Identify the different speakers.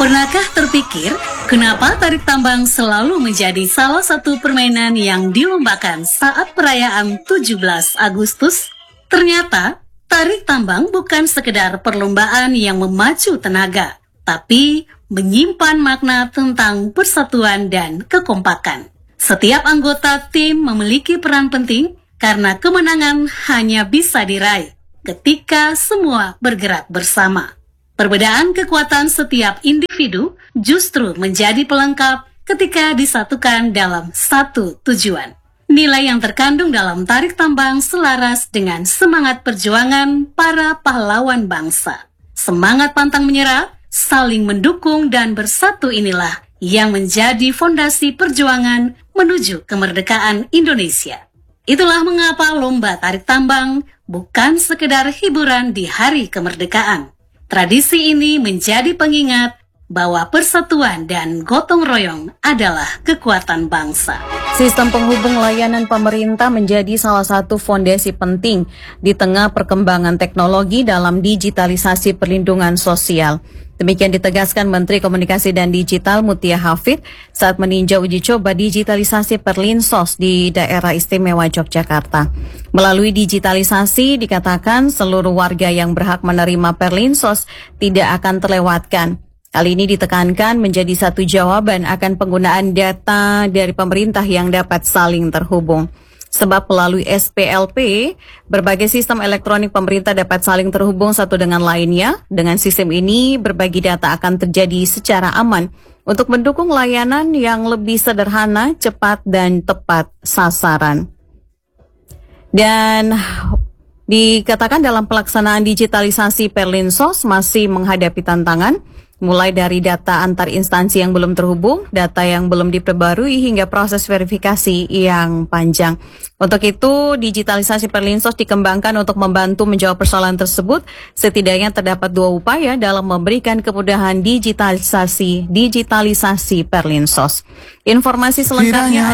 Speaker 1: Pernahkah terpikir kenapa tarik tambang selalu menjadi salah satu permainan yang dilombakan saat perayaan 17 Agustus? Ternyata, tarik tambang bukan sekedar perlombaan yang memacu tenaga, tapi menyimpan makna tentang persatuan dan kekompakan. Setiap anggota tim memiliki peran penting karena kemenangan hanya bisa diraih ketika semua bergerak bersama. Perbedaan kekuatan setiap individu justru menjadi pelengkap ketika disatukan dalam satu tujuan. Nilai yang terkandung dalam tarik tambang selaras dengan semangat perjuangan para pahlawan bangsa. Semangat pantang menyerah, saling mendukung dan bersatu inilah yang menjadi fondasi perjuangan menuju kemerdekaan Indonesia. Itulah mengapa lomba tarik tambang bukan sekedar hiburan di hari kemerdekaan. Tradisi ini menjadi pengingat bahwa persatuan dan gotong royong adalah kekuatan bangsa.
Speaker 2: Sistem penghubung layanan pemerintah menjadi salah satu fondasi penting di tengah perkembangan teknologi dalam digitalisasi perlindungan sosial. Demikian ditegaskan Menteri Komunikasi dan Digital Mutia Hafid saat meninjau uji coba digitalisasi Perlinsos di Daerah Istimewa Yogyakarta. Melalui digitalisasi dikatakan seluruh warga yang berhak menerima Perlinsos tidak akan terlewatkan. Hal ini ditekankan menjadi satu jawaban akan penggunaan data dari pemerintah yang dapat saling terhubung. Sebab melalui SPLP, berbagai sistem elektronik pemerintah dapat saling terhubung satu dengan lainnya. Dengan sistem ini, berbagi data akan terjadi secara aman untuk mendukung layanan yang lebih sederhana, cepat, dan tepat sasaran. Dan dikatakan dalam pelaksanaan digitalisasi Perlinsos masih menghadapi tantangan, mulai dari data antar instansi yang belum terhubung, data yang belum diperbarui, hingga proses verifikasi yang panjang. Untuk itu, digitalisasi Perlinsos dikembangkan untuk membantu menjawab persoalan tersebut. Setidaknya terdapat 2 upaya dalam memberikan kemudahan digitalisasi Perlinsos. Informasi selengkapnya